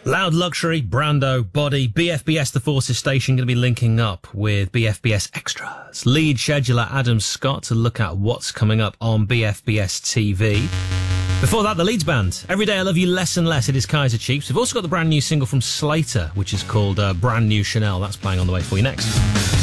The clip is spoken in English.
Loud Luxury, Brando, Body, BFBS The Forces Station going to be linking up with BFBS Extras. Lead scheduler Adam Scott to look at what's coming up on BFBS TV. Before that, the Leeds Band. Every Day I Love You Less and Less. It is Kaiser Chiefs. We've also got the brand new single from Slater, which is called Brand New Chanel. That's playing on the way for you next.